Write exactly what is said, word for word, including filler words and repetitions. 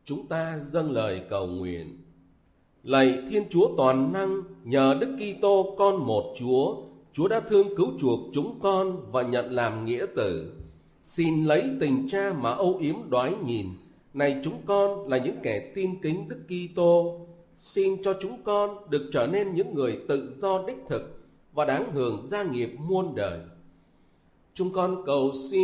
Chúng ta dâng lời cầu nguyện. Lạy Thiên Chúa toàn năng, nhờ Đức Kitô con một Chúa, Chúa đã thương cứu chuộc chúng con và nhận làm nghĩa tử. Xin lấy tình cha mà âu yếm đoái nhìn. Này chúng con là những kẻ tin kính Đức Kitô, xin cho chúng con được trở nên những người tự do đích thực và đáng hưởng gia nghiệp muôn đời. Chúng con cầu xin